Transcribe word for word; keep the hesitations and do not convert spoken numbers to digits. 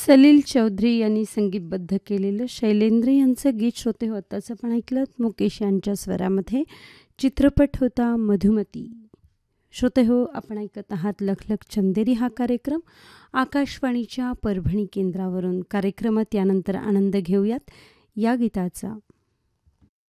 सलील चौधरी यांनी संगीतबद्ध केलेलं शैलेंद्र यांचं गीत श्रोते हो आत्ताचं पण ऐकलं मुकेश यांच्या स्वरामध्ये. चित्रपट होता मधुमती. श्रोते हो, आपण ऐकत आहात लखलख चंदेरी हा कार्यक्रम आकाशवाणीच्या परभणी केंद्रावरून. कार्यक्रमात यानंतर आनंद घेऊयात या गीताचा.